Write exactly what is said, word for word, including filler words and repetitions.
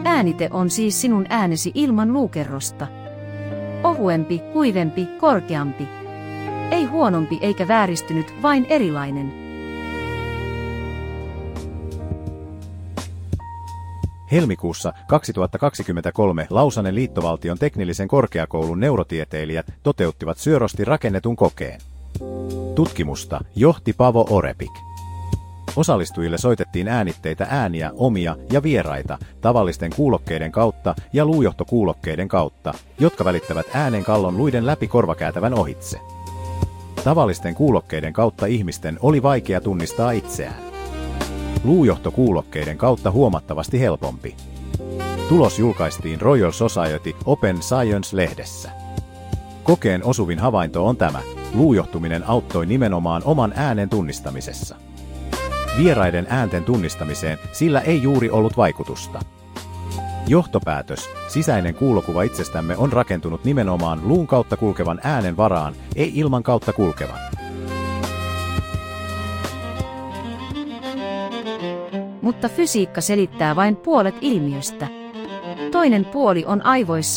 Äänite on siis sinun äänesi ilman luukerrosta. Ohuempi, kuivempi, korkeampi. Ei huonompi eikä vääristynyt, vain erilainen. Helmikuussa kaksituhattakaksikymmentäkolme Lausanen liittovaltion teknillisen korkeakoulun neurotieteilijät toteuttivat syörosti rakennetun kokeen. Tutkimusta johti Paavo Orepik. Osallistujille soitettiin äänitteitä ääniä, omia ja vieraita, tavallisten kuulokkeiden kautta ja luujohtokuulokkeiden kautta, jotka välittävät äänen kallon luiden läpi korvakäytävän ohitse. Tavallisten kuulokkeiden kautta ihmisten oli vaikea tunnistaa itseään. Luujohtokuulokkeiden kautta huomattavasti helpompi. Tulos julkaistiin Royal Society Open Science-lehdessä. Kokeen osuvin havainto on tämä: luujohtuminen auttoi nimenomaan oman äänen tunnistamisessa. Vieraiden äänten tunnistamiseen sillä ei juuri ollut vaikutusta. Johtopäätös: sisäinen kuulokuva itsestämme on rakentunut nimenomaan luun kautta kulkevan äänen varaan, ei ilman kautta kulkevan. Mutta fysiikka selittää vain puolet ilmiöstä. Toinen puoli on aivoissa